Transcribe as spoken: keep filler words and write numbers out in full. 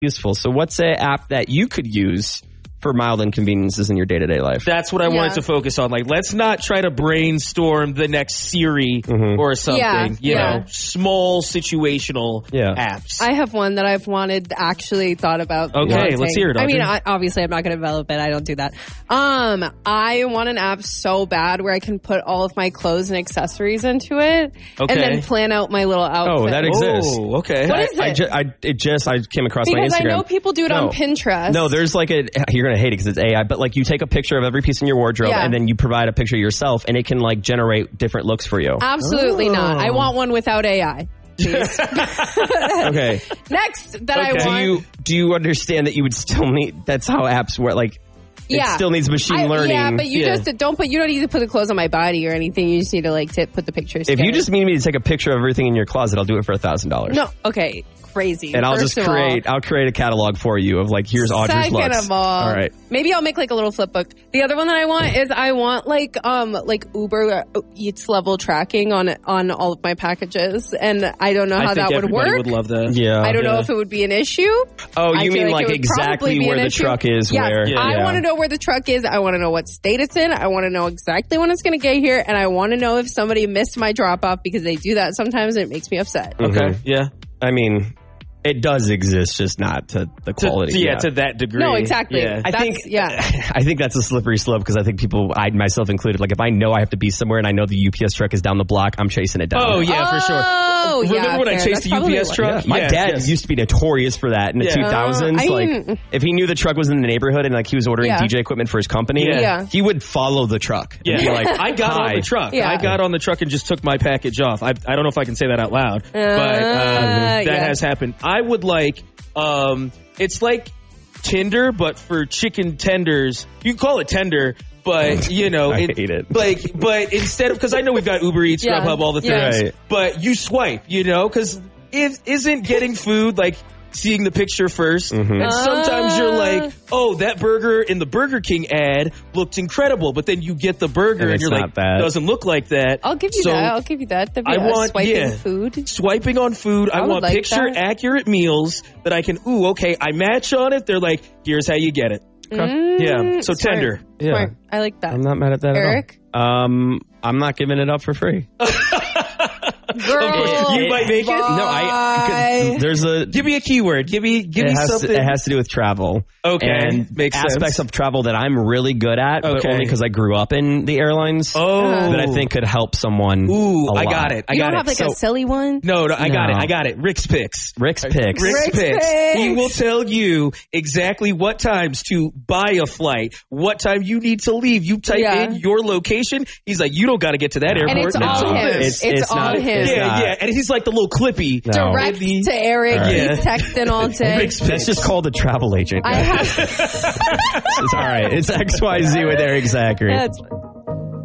useful. So what's an app that you could use for mild inconveniences in your day-to-day life? That's what I Yeah. wanted to focus on. Like, let's not try to brainstorm the next Siri Mhm. or something. Yeah, you yeah. know, small situational Yeah. apps. I have one that I've wanted, actually thought about. Okay, wanting. let's hear it, I mean, Audrey. I, obviously, I'm not going to develop it. I don't do that. Um, I want an app so bad where I can put all of my clothes and accessories into it, Okay. and then plan out my little outfit. Oh, that exists. Oh, okay. What is I, it? ju- I, it just, I came across Because my I Instagram. know people do it on No. Pinterest. No, there's like a, you're going to hate it because it's A I, but like you take a picture of every piece in your wardrobe Yeah. and then you provide a picture yourself and it can like generate different looks for you. Absolutely Oh. not. I want one without A I. Please. Okay. Next that I Okay. Do want. you, do you understand that you would still need, that's how apps work, like, Yeah. it still needs machine I- learning. Yeah, but you Yeah. just don't put. You don't need to put the clothes on my body or anything. You just need to like to put the pictures. If you together. just need me to take a picture of everything in your closet, I'll do it for a thousand dollars. no, okay, crazy. And I'll First just of all. create, I'll create a catalog for you of like, here's Audrey's Second looks. of all, all right. maybe I'll make like a little flip book. The other one that I want is I want like um like Uber Eats level tracking on on all of my packages, and I don't know I how think that would everybody work. would love that. Yeah. I don't know Yeah. if it would be an issue. Oh, I you feel mean like it would probably exactly be where an the issue. truck is Yes, where. Yeah. I want to know where the truck is. I want to know what state it's in. I want to know exactly when it's going to get here, and I want to know if somebody missed my drop off, because they do that sometimes, and it makes me upset. Mhm. Okay. Yeah. I mean, it does exist, just not to the To, quality. yeah, to that degree. No, exactly. Yeah. I That's- think, yeah. I think that's a slippery slope because I think people, I myself included, like if I know I have to be somewhere and I know the U P S truck is down the block, I'm chasing it down. Oh, yeah, for sure. Oh, Remember yeah, when I fair. chased That's the U P probably S what- truck? Yeah, my Yeah, dad yes. used to be notorious for that in the Yeah. two thousands. Uh, I like, mean- if he knew the truck was in the neighborhood and like he was ordering Yeah. D J equipment for his company, Yeah. Yeah. he would follow the truck. Yeah, And be like, I got "Hi." on the truck. Yeah. I got on the truck and just took my package off. I, I don't know if I can say that out loud, but uh, that yeah. has happened. I would like, um, it's like Tinder, but for chicken tenders. You can call it tender, but you know, I hate it. Like, but instead of, because I know we've got Uber Eats, Yeah. Grubhub, all the Yeah. things, Right. but you swipe, you know, because it isn't getting food like seeing the picture first. Mhm. And sometimes you're Uh. like, oh, that burger in the Burger King ad looked incredible, but then you get the burger And and, it's you're not like, that. doesn't look like that. I'll give you So, that. I'll give you that. That'd be I a want- swiping yeah. food. Swiping on food, I, I would want like picture that. accurate meals that I can, ooh, okay, I match on it. They're like, here's how you get it. Mm, Yeah, so smart. tender. Yeah. Smart. I like that. I'm not mad at that Eric? at all. Um, I'm not giving it up for free. Girl, You might make it. No, I. bye. There's a. Give me a keyword. Give me, give It me has, to, something. it has to do with travel. Okay, And makes aspects sense. of travel that I'm really good at, but Okay. only because I grew up in the airlines. oh, That I think could help someone. Ooh, a I lot. got it. I You got don't it. have like So- a silly one? no, no, I got No. it. I got it. Rick's Picks. Rick's picks. Rick's Rick's Picks. Picks. He will tell you exactly what times to buy a flight, what time you need to leave. You type Yeah. in your location. He's like, you don't got to get to that airport. And it's No, all him. this. It's, it's all not- him. it's Yeah, not. yeah. And he's like the little clippy. No. Direct Maybe- to Eric. All right. He's texting all day. Rick's That's just called a travel agent. I guys. have. It's all right. It's X Y Z with Eric Zachary. That's